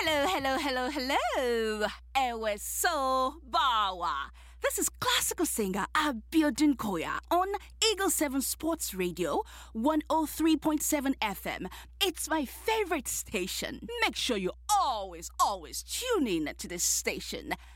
Hello. Ewe so bawa. This is classical singer Abiodun Koya on Eagle 7 Sports Radio, 103.7 FM. It's my favorite station. Make sure you always tune in to this station.